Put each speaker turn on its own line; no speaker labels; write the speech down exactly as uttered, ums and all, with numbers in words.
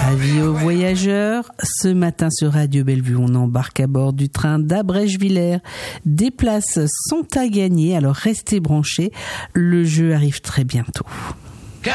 Avis aux voyageurs, ce matin sur Radio Bellevue, on embarque à bord du train d'Abrèche-Villers. Des places sont à gagner, alors restez branchés, le jeu arrive très bientôt.